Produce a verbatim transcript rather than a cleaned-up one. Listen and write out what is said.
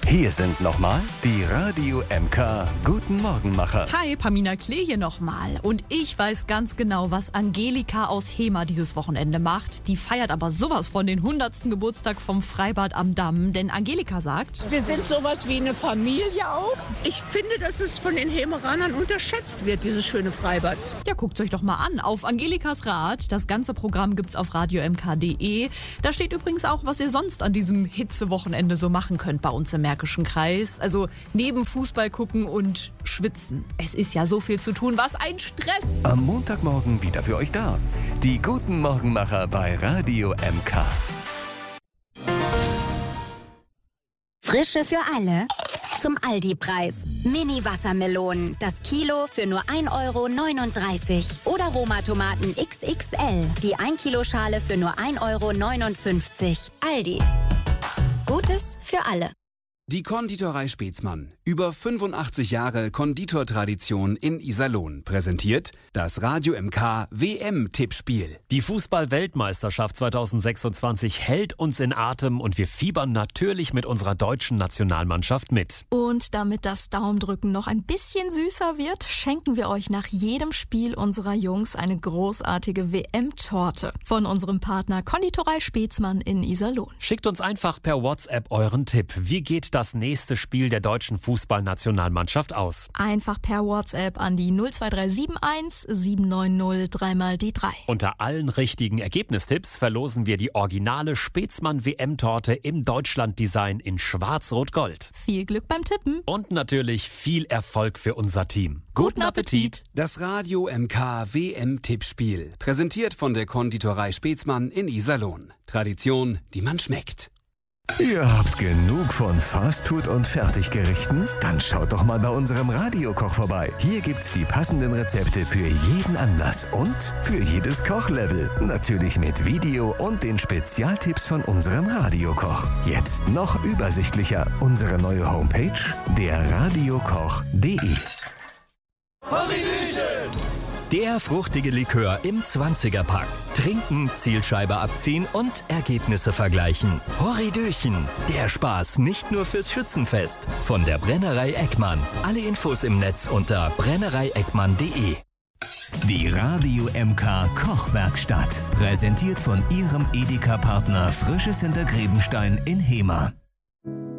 Hier sind nochmal die Radio M K Guten Morgenmacher. Hi, Pamina Klee hier nochmal. Und ich weiß ganz genau, was Angelika aus Hemer dieses Wochenende macht. Die feiert aber sowas von den hundertsten Geburtstag vom Freibad am Damm. Denn Angelika sagt: Wir sind sowas wie eine Familie auch. Ich finde, dass es von den Hemeranern unterschätzt wird, dieses schöne Freibad. Ja, guckt's euch doch mal an. Auf Angelikas Rat. Das ganze Programm gibt's auf radio m k punkt d e. Da steht übrigens auch, was ihr sonst an diesem Hitzewochenende so machen könnt bei uns im Märkischen Kreis. Also neben Fußball gucken und schwitzen. Es ist ja so viel zu tun. Was ein Stress! Am Montagmorgen wieder für euch da. Die Guten Morgenmacher bei Radio M K. Frische für alle. Zum Aldi-Preis. Mini-Wassermelonen. Das Kilo für nur ein Euro neununddreißig. Oder Roma-Tomaten X X L. Die ein Kilo Schale für nur ein Euro neunundfünfzig. Aldi. Gutes für alle. Die Konditorei Spätzmann. Über fünfundachtzig Jahre Konditortradition in Iserlohn. Präsentiert das Radio M K W M-Tippspiel. Die Fußball-Weltmeisterschaft zweitausendsechsundzwanzig hält uns in Atem und wir fiebern natürlich mit unserer deutschen Nationalmannschaft mit. Und damit das Daumendrücken noch ein bisschen süßer wird, schenken wir euch nach jedem Spiel unserer Jungs eine großartige W M-Torte von unserem Partner Konditorei Spätzmann in Iserlohn. Schickt uns einfach per WhatsApp euren Tipp. Wie geht das nächste Spiel der deutschen Fußballnationalmannschaft aus? Einfach per WhatsApp an die null zwei drei sieben eins sieben neun null drei mal die drei. Unter allen richtigen Ergebnistipps verlosen wir die originale Spätzmann W M-Torte im Deutschland-Design in Schwarz-Rot-Gold. Viel Glück beim Tippen. Und natürlich viel Erfolg für unser Team. Guten Appetit! Das Radio M K W M-Tippspiel. Präsentiert von der Konditorei Spätzmann in Iserlohn. Tradition, die man schmeckt. Ihr habt genug von Fastfood und Fertiggerichten? Dann schaut doch mal bei unserem Radiokoch vorbei. Hier gibt's die passenden Rezepte für jeden Anlass und für jedes Kochlevel. Natürlich mit Video und den Spezialtipps von unserem Radiokoch. Jetzt noch übersichtlicher. Unsere neue Homepage, der radiokoch punkt d e. Der fruchtige Likör im zwanziger-Pack. Trinken, Zielscheibe abziehen und Ergebnisse vergleichen. Horridöchen. Der Spaß nicht nur fürs Schützenfest. Von der Brennerei Eckmann. Alle Infos im Netz unter brennerei eckmann punkt d e. Die Radio M K Kochwerkstatt. Präsentiert von ihrem Edeka-Partner Frisches Hinter Grebenstein in Hemer.